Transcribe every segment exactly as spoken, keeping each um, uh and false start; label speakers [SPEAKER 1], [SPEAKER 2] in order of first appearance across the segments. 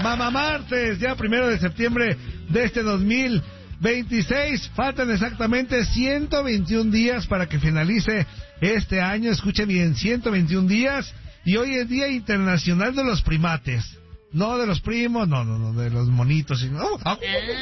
[SPEAKER 1] Mamá Martes, ya primero de septiembre de este dos mil veintiséis. Faltan exactamente ciento veintiún días para que finalice este año. Escuchen bien, ciento veintiún días. Y hoy es Día Internacional de los Primates. No de los primos, no, no, no, de los monitos. Y, oh, ah,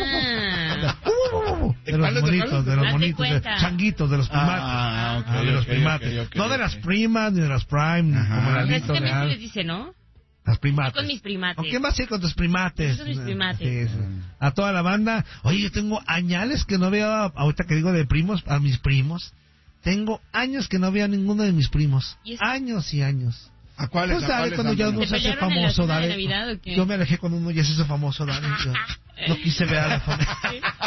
[SPEAKER 2] Ah.
[SPEAKER 1] de los monitos, de los
[SPEAKER 2] Hazte
[SPEAKER 1] monitos, de
[SPEAKER 2] cuenta.
[SPEAKER 1] changuitos, de los primates.
[SPEAKER 3] Ah, ok,
[SPEAKER 1] Ah, de los
[SPEAKER 3] ok,
[SPEAKER 1] primates.
[SPEAKER 3] ok, ok,
[SPEAKER 1] no de
[SPEAKER 3] ok.
[SPEAKER 1] las primas, ni de las prime, ni
[SPEAKER 3] Ajá.
[SPEAKER 1] como el
[SPEAKER 2] Así
[SPEAKER 1] alito
[SPEAKER 2] también se
[SPEAKER 1] real.
[SPEAKER 2] les dice, ¿no?
[SPEAKER 1] Las primates.
[SPEAKER 2] Con mis primates.
[SPEAKER 1] ¿Con quién vas a ir con tus primates?
[SPEAKER 2] Esos son mis primates.
[SPEAKER 1] Sí, sí. A toda la banda. Oye, yo tengo añales que no veo, ahorita que digo de primos, a mis primos. Tengo años que no veo a ninguno de mis primos.
[SPEAKER 2] ¿Y es-
[SPEAKER 1] Años y años.
[SPEAKER 3] ¿A cuáles?
[SPEAKER 1] Pues
[SPEAKER 3] ¿A
[SPEAKER 1] dale,
[SPEAKER 3] cuáles,
[SPEAKER 1] cuando ya
[SPEAKER 3] Antonio?
[SPEAKER 1] uno
[SPEAKER 2] ¿Se
[SPEAKER 1] se hace
[SPEAKER 2] pelearon en la
[SPEAKER 1] famoso,
[SPEAKER 2] cena de
[SPEAKER 1] dale.
[SPEAKER 2] Navidad o qué?
[SPEAKER 1] Yo me alejé cuando uno ya se hizo famoso, dale. Yo no quise ver a la familia.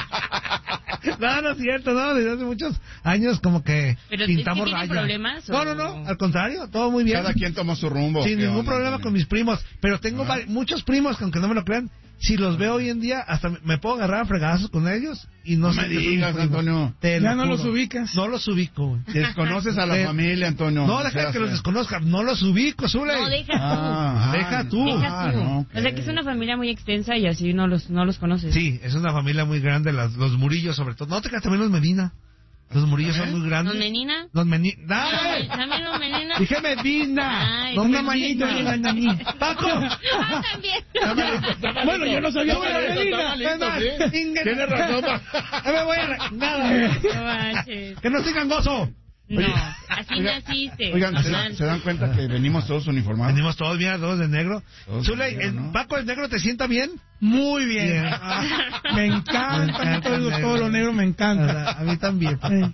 [SPEAKER 1] No, no es cierto, no, desde hace muchos años como que
[SPEAKER 2] Pero es que
[SPEAKER 1] pintamos
[SPEAKER 2] tienen
[SPEAKER 1] raya.
[SPEAKER 2] problemas,
[SPEAKER 1] No,
[SPEAKER 2] ¿o?
[SPEAKER 1] no, no, al contrario, todo muy bien.
[SPEAKER 3] Cada quien tomó su rumbo.
[SPEAKER 1] Sin
[SPEAKER 3] ¿qué
[SPEAKER 1] ningún
[SPEAKER 3] onda,
[SPEAKER 1] problema
[SPEAKER 3] Antonio?
[SPEAKER 1] con mis primos, pero tengo
[SPEAKER 3] Ah.
[SPEAKER 1] vari- muchos primos que aunque no me lo crean, si los veo hoy en día, hasta me- me puedo agarrar a fregazos con ellos y no,
[SPEAKER 3] No
[SPEAKER 1] sé
[SPEAKER 3] me
[SPEAKER 1] que son mis
[SPEAKER 3] digas,
[SPEAKER 1] primos.
[SPEAKER 3] Antonio.
[SPEAKER 1] Te
[SPEAKER 4] Ya
[SPEAKER 1] lo
[SPEAKER 4] no
[SPEAKER 1] juro.
[SPEAKER 4] los ubicas.
[SPEAKER 1] No los ubico, güey.
[SPEAKER 3] Desconoces a la
[SPEAKER 1] Eh,
[SPEAKER 3] familia, Antonio.
[SPEAKER 1] No, deja
[SPEAKER 3] seas-
[SPEAKER 1] que los desconozcan, no los ubico, Zule.
[SPEAKER 2] No, deja tú.
[SPEAKER 3] Ah,
[SPEAKER 1] Deja
[SPEAKER 3] ah,
[SPEAKER 1] tú.
[SPEAKER 2] Deja
[SPEAKER 3] ah,
[SPEAKER 2] tú.
[SPEAKER 3] no, ok.
[SPEAKER 2] O sea que es una familia muy extensa y así no los, no los conoces.
[SPEAKER 1] Sí, es una familia muy grande, las, los Murillos sobre todo. No te creas, también los Medina. Los Murillos son muy grandes.
[SPEAKER 2] ¿Los Menina?
[SPEAKER 1] Los Menina. ¡Ay!
[SPEAKER 2] ¿También los Menina?
[SPEAKER 1] Dije Medina.
[SPEAKER 2] Ay,
[SPEAKER 1] No
[SPEAKER 2] una
[SPEAKER 1] Medina.
[SPEAKER 4] manito y una
[SPEAKER 1] Paco.
[SPEAKER 2] Ah, también.
[SPEAKER 4] Bueno, yo no sabía
[SPEAKER 3] Está
[SPEAKER 4] que era
[SPEAKER 3] malito,
[SPEAKER 4] Medina.
[SPEAKER 3] está malito, sí.
[SPEAKER 1] Inga-
[SPEAKER 3] Tienes razón, pa.
[SPEAKER 1] No me voy a... Nada.
[SPEAKER 2] No manches.
[SPEAKER 1] Que no sigan gozo.
[SPEAKER 2] No,
[SPEAKER 3] Oye,
[SPEAKER 2] así
[SPEAKER 3] oiga,
[SPEAKER 2] naciste.
[SPEAKER 3] Oigan, ¿se,
[SPEAKER 2] Mal.
[SPEAKER 3] se dan cuenta que venimos todos uniformados?
[SPEAKER 1] Venimos todos bien, todos de negro.
[SPEAKER 3] Todos de
[SPEAKER 1] Zule,
[SPEAKER 3] negro,
[SPEAKER 1] ¿el
[SPEAKER 3] ¿no?
[SPEAKER 1] Paco el negro te sienta bien?
[SPEAKER 4] Muy bien.
[SPEAKER 1] Bien.
[SPEAKER 4] Ah, me encanta,
[SPEAKER 1] Me encanta
[SPEAKER 4] todo,
[SPEAKER 1] el negro.
[SPEAKER 4] todo lo negro me encanta.
[SPEAKER 1] A mí también.
[SPEAKER 4] Eh.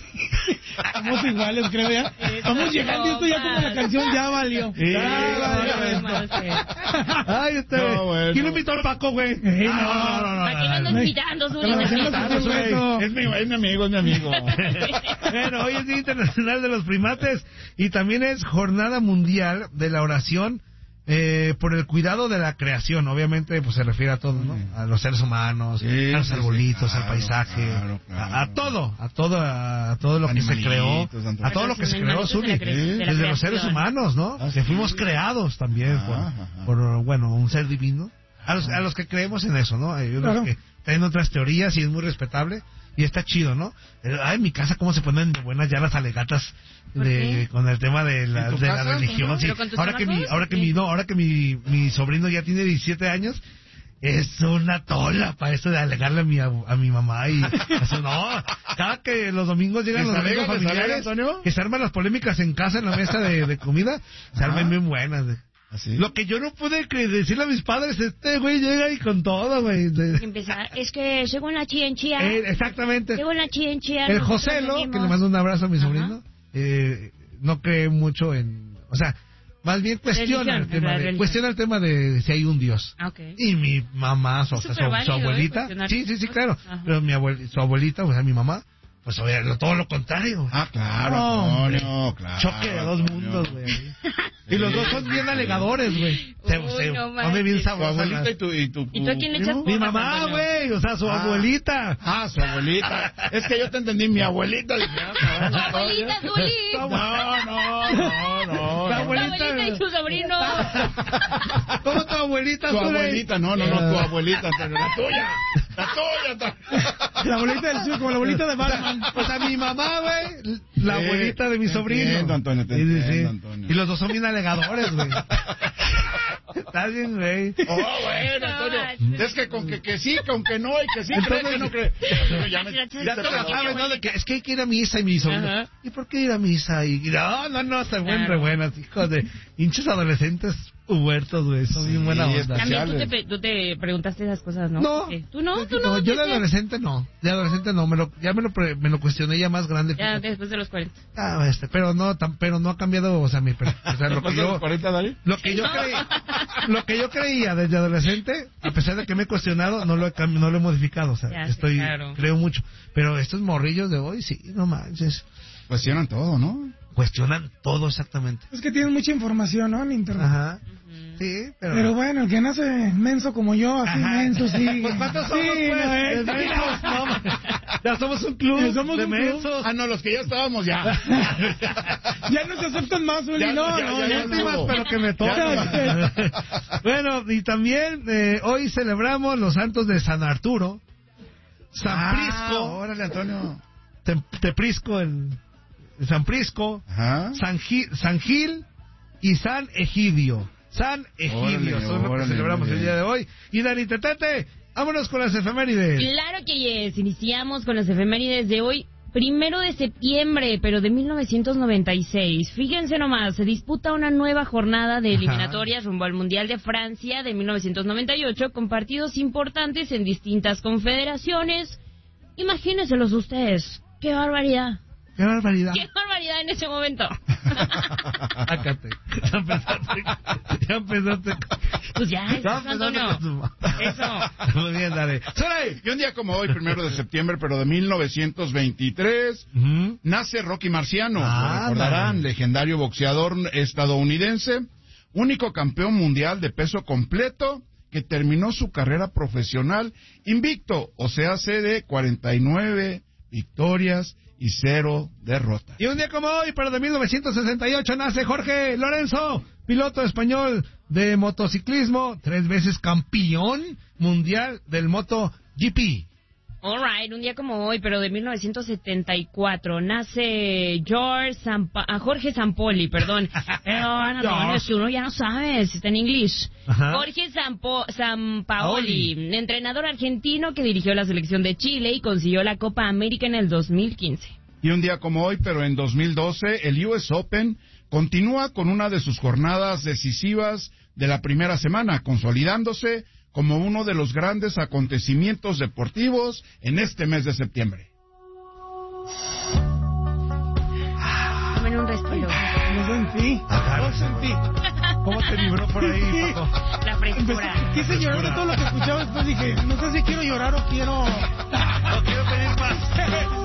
[SPEAKER 4] Somos iguales, creo ya. Vamos llegando y esto ya como la canción ya valió.
[SPEAKER 1] Sí,
[SPEAKER 4] Ya
[SPEAKER 1] no,
[SPEAKER 4] valió.
[SPEAKER 1] no,
[SPEAKER 4] esto.
[SPEAKER 1] Ay, este.
[SPEAKER 3] No, bueno.
[SPEAKER 1] ¿Quién invitó al Paco, güey?
[SPEAKER 4] Eh, no.
[SPEAKER 1] Ah, no, no, no,
[SPEAKER 2] ¿Para qué
[SPEAKER 1] no,
[SPEAKER 2] me
[SPEAKER 1] no.
[SPEAKER 2] andas invitando, Zuli?
[SPEAKER 4] Te lo hacemos
[SPEAKER 2] No,
[SPEAKER 4] así,
[SPEAKER 2] no,
[SPEAKER 4] güey. Eso.
[SPEAKER 3] Es mi, es mi amigo, es mi amigo.
[SPEAKER 1] Bueno, hoy es Día Internacional de los Primates y también es Jornada Mundial de la Oración eh, por el cuidado de la creación. Obviamente, pues se refiere a todo, ¿no? A los seres humanos,
[SPEAKER 3] Sí,
[SPEAKER 1] a los
[SPEAKER 3] sí,
[SPEAKER 1] arbolitos,
[SPEAKER 3] sí,
[SPEAKER 1] al
[SPEAKER 3] claro,
[SPEAKER 1] paisaje,
[SPEAKER 3] claro, claro.
[SPEAKER 1] A, a todo, a todo, a todo lo que se creó,
[SPEAKER 3] Animalitos, Antonio.
[SPEAKER 1] a todo lo que se creó,
[SPEAKER 2] Animalitos de la
[SPEAKER 1] Zuli,
[SPEAKER 2] cre- de la
[SPEAKER 1] desde los seres
[SPEAKER 2] creación.
[SPEAKER 1] humanos, ¿no?
[SPEAKER 3] Ah,
[SPEAKER 1] Que
[SPEAKER 3] sí.
[SPEAKER 1] fuimos creados también por,
[SPEAKER 3] Ajá, ajá.
[SPEAKER 1] por, bueno, un ser divino. A los, a los que creemos en eso, ¿no? Hay unos
[SPEAKER 4] Claro.
[SPEAKER 1] que tienen otras teorías y es muy respetable y está chido, ¿no? Eh, Ay, en mi casa cómo se ponen de buenas ya las alegatas
[SPEAKER 2] ¿Por
[SPEAKER 1] de
[SPEAKER 2] qué?
[SPEAKER 1] con el tema de la,
[SPEAKER 3] ¿En tu
[SPEAKER 1] de la
[SPEAKER 3] casa?
[SPEAKER 1] religión. Sí.
[SPEAKER 2] ¿Pero con tus
[SPEAKER 1] Ahora que mi,
[SPEAKER 2] chamacos?
[SPEAKER 1] ahora que
[SPEAKER 2] Sí.
[SPEAKER 1] mi, no, ahora que mi, mi sobrino ya tiene diecisiete años. Es una tola para eso de alegarle a mi, ab- a mi mamá y eso no. Cada que los domingos llegan
[SPEAKER 3] ¿Les
[SPEAKER 1] los domingos
[SPEAKER 3] alega, les alega,
[SPEAKER 1] familiares,
[SPEAKER 3] Antonio?
[SPEAKER 1] que se arman las polémicas en casa en la mesa de, de comida, se arman
[SPEAKER 3] Ajá.
[SPEAKER 1] bien buenas. de-
[SPEAKER 3] ¿Así?
[SPEAKER 1] Lo que yo no pude cre- decirle a mis padres, este güey llega y con todo, güey. de-
[SPEAKER 2] Empezar. Es que según la chienchía.
[SPEAKER 1] Eh, exactamente.
[SPEAKER 2] Según la chienchía.
[SPEAKER 1] El
[SPEAKER 2] nosotros
[SPEAKER 1] Joselo,
[SPEAKER 2] venimos-
[SPEAKER 1] que le mando un abrazo a mi
[SPEAKER 2] Ajá.
[SPEAKER 1] sobrino, eh, no cree mucho en... O sea, más bien cuestiona el
[SPEAKER 2] Religión,
[SPEAKER 1] tema
[SPEAKER 2] la
[SPEAKER 1] de,
[SPEAKER 2] religión.
[SPEAKER 1] cuestiona el tema de si hay un Dios.
[SPEAKER 2] Ah, ok.
[SPEAKER 1] Y mi mamá, su,
[SPEAKER 2] Es
[SPEAKER 1] su-
[SPEAKER 2] súper
[SPEAKER 1] su
[SPEAKER 2] válido, ¿eh?
[SPEAKER 1] abuelita,
[SPEAKER 2] Cuestionar.
[SPEAKER 1] sí, sí, sí, claro,
[SPEAKER 2] Ajá.
[SPEAKER 1] pero mi abuel, su abuelita, o sea, mi mamá, pues oye, lo- todo lo contrario.
[SPEAKER 3] Ah, claro,
[SPEAKER 1] No,
[SPEAKER 3] Antonio, claro.
[SPEAKER 1] Choque de dos
[SPEAKER 3] Antonio.
[SPEAKER 1] mundos, güey. Y los dos son bien alegadores, güey. Se,
[SPEAKER 2] Uy,
[SPEAKER 1] se
[SPEAKER 2] no
[SPEAKER 1] pone bien
[SPEAKER 2] manches.
[SPEAKER 3] Tu
[SPEAKER 1] sabrosa.
[SPEAKER 3] abuelita y tu, y tu...
[SPEAKER 2] ¿Y tú a quién le echas
[SPEAKER 3] primo?
[SPEAKER 1] Mi
[SPEAKER 2] porras,
[SPEAKER 1] mamá,
[SPEAKER 2] Antonio?
[SPEAKER 1] güey, o sea, su
[SPEAKER 3] Ah.
[SPEAKER 1] abuelita.
[SPEAKER 3] Ah, su abuelita. Es que yo te entendí, mi abuelita. Dije, ah, cabrón,
[SPEAKER 2] Abuelita, Zuli.
[SPEAKER 3] No, no, no, no.
[SPEAKER 1] La
[SPEAKER 3] no.
[SPEAKER 1] abuelita.
[SPEAKER 2] La abuelita y su sobrino.
[SPEAKER 1] ¿Cómo tu abuelita,
[SPEAKER 3] Tu
[SPEAKER 1] Zule?
[SPEAKER 3] abuelita, no, no, no, tu abuelita, Antonio, la tuya. La tuya, Antonio.
[SPEAKER 4] La abuelita del sur, como la abuelita de Batman.
[SPEAKER 1] O sea, mi mamá, güey, la
[SPEAKER 3] Sí,
[SPEAKER 1] abuelita de mi
[SPEAKER 3] te
[SPEAKER 1] sobrino.
[SPEAKER 3] entiendo, Antonio, te
[SPEAKER 1] Sí, sí,
[SPEAKER 3] entiendo,
[SPEAKER 1] sí.
[SPEAKER 3] Antonio.
[SPEAKER 1] Y los dos son bien alegadores, güey. Está bien, güey.
[SPEAKER 3] Oh, bueno, Antonio. Es que con que, que sí, con que no, y que sí,
[SPEAKER 1] Entonces-
[SPEAKER 3] cree que no cree. Antonio, ya me-
[SPEAKER 1] Ya
[SPEAKER 3] te
[SPEAKER 1] tú lo
[SPEAKER 3] perdí.
[SPEAKER 1] sabes, ¿no? De que es que hay que ir a misa y mi sobrino.
[SPEAKER 2] Ajá.
[SPEAKER 1] ¿Y por qué ir a misa? Y no, no, no, están buen,
[SPEAKER 2] Claro.
[SPEAKER 1] re buenas, hijos de hinchos adolescentes huertos, güey. Son bien
[SPEAKER 3] Sí,
[SPEAKER 1] buena onda.
[SPEAKER 3] especial.
[SPEAKER 2] También tú te,
[SPEAKER 3] Sociales.
[SPEAKER 2] pe- tú te preguntaste esas cosas, ¿no?
[SPEAKER 1] No.
[SPEAKER 2] ¿Qué? ¿Tú no? ¿Tú no?
[SPEAKER 1] yo de
[SPEAKER 2] ¿Qué?
[SPEAKER 1] adolescente no. De adolescente no. Me lo, ya me lo, pre- me lo cuestioné ya más grande.
[SPEAKER 2] Ya
[SPEAKER 1] fíjate.
[SPEAKER 2] después de los cuarenta.
[SPEAKER 1] Ah, este, pero no, tan, pero no ha cambiado, o sea, mi, per- o sea, lo que
[SPEAKER 3] ¿Después de
[SPEAKER 1] yo,
[SPEAKER 3] los cuarenta, Dari?
[SPEAKER 1] lo que yo creía, lo que yo creía desde adolescente, a pesar de que me he cuestionado, no lo he, cam- no lo he modificado, o sea,
[SPEAKER 2] Ya, sí,
[SPEAKER 1] estoy,
[SPEAKER 2] claro.
[SPEAKER 1] creo mucho. Pero estos morrillos de hoy, sí, no manches,
[SPEAKER 3] Cuestionan todo, ¿no?
[SPEAKER 1] cuestionan todo exactamente.
[SPEAKER 4] Es que tienen mucha información, ¿no? En internet.
[SPEAKER 1] Ajá, sí, pero...
[SPEAKER 4] Pero bueno, el que nace menso como yo, así
[SPEAKER 1] Ajá.
[SPEAKER 4] menso, sí.
[SPEAKER 1] Pues, ¿cuántos
[SPEAKER 4] sí,
[SPEAKER 1] somos, pues?
[SPEAKER 4] no, eh,
[SPEAKER 1] Mensos, no, Ya somos un club
[SPEAKER 4] Ya somos
[SPEAKER 1] de
[SPEAKER 4] un club.
[SPEAKER 1] mensos.
[SPEAKER 3] Ah, no, los que ya estábamos ya.
[SPEAKER 4] Ya no se aceptan más, Uli.
[SPEAKER 3] Ya,
[SPEAKER 4] No,
[SPEAKER 3] ya,
[SPEAKER 4] no,
[SPEAKER 3] ya,
[SPEAKER 4] ya.
[SPEAKER 3] ya,
[SPEAKER 1] Últimas,
[SPEAKER 3] no.
[SPEAKER 1] pero que me tocan. Bueno, y también eh, hoy celebramos los santos de San Arturo, San
[SPEAKER 3] Ah,
[SPEAKER 1] Prisco,
[SPEAKER 3] órale, Antonio.
[SPEAKER 1] Tem- Teprisco, el, el San Prisco,
[SPEAKER 3] Ajá.
[SPEAKER 1] San Gil, San Gil y San Egidio. San Egidio,
[SPEAKER 3] Órale,
[SPEAKER 1] son lo que
[SPEAKER 3] órale,
[SPEAKER 1] celebramos
[SPEAKER 3] muy
[SPEAKER 1] el
[SPEAKER 3] bien.
[SPEAKER 1] día de hoy. Y Dani Tetete, vámonos con las efemérides.
[SPEAKER 2] Claro que yes. Iniciamos con las efemérides de hoy, primero de septiembre, pero de mil novecientos noventa y seis. Fíjense nomás, se disputa una nueva jornada de eliminatorias rumbo al Mundial de Francia de mil novecientos noventa y ocho con partidos importantes en distintas confederaciones. Imagínenselos ustedes. ¡Qué barbaridad!
[SPEAKER 1] ¡Qué barbaridad!
[SPEAKER 2] ¡Qué barbaridad en ese momento!
[SPEAKER 1] Sácate. Ya empezaste. Ya empezaste.
[SPEAKER 2] Pues ya,
[SPEAKER 1] Ya
[SPEAKER 2] eso,
[SPEAKER 1] empezaste
[SPEAKER 2] Antonio.
[SPEAKER 1] con tu-
[SPEAKER 2] Eso.
[SPEAKER 1] Muy bien, dale. ¡Sole!
[SPEAKER 3] Y un día como hoy, primero de septiembre, pero de mil novecientos veintitrés,
[SPEAKER 1] Ujú.
[SPEAKER 3] nace Rocky Marciano,
[SPEAKER 1] Ah,
[SPEAKER 3] lo recordarán,
[SPEAKER 1] dale.
[SPEAKER 3] legendario boxeador estadounidense, único campeón mundial de peso completo que terminó su carrera profesional invicto, o sea, hace de cuarenta y nueve victorias y cero derrotas.
[SPEAKER 1] Y un día como hoy, pero de mil novecientos sesenta y ocho, nace Jorge Lorenzo, piloto español de motociclismo, tres veces campeón mundial del MotoGP.
[SPEAKER 2] Alright, un día como hoy, pero de mil novecientos setenta y cuatro, nace George Sampa- ah, Jorge Sampoli, perdón. Pero, Antonio, es que uno ya no sabe si está en inglés.
[SPEAKER 1] Ajá.
[SPEAKER 2] Jorge Sampo- Sampaoli, entrenador argentino que dirigió la selección de Chile y consiguió la Copa América en el dos mil quince.
[SPEAKER 3] Y un día como hoy, pero en dos mil doce, el U S Open continúa con una de sus jornadas decisivas de la primera semana, consolidándose como uno de los grandes acontecimientos deportivos en este mes de septiembre.
[SPEAKER 2] Tomen un respiro.
[SPEAKER 4] Lo sentí. Lo sentí.
[SPEAKER 1] ¿Cómo te vibró por ahí, Paco?
[SPEAKER 2] La
[SPEAKER 4] Empecé,
[SPEAKER 2] frescura.
[SPEAKER 4] quise llorar de todo lo que escuchaba. Después dije, no sé si quiero llorar o quiero...
[SPEAKER 1] No quiero pedir más.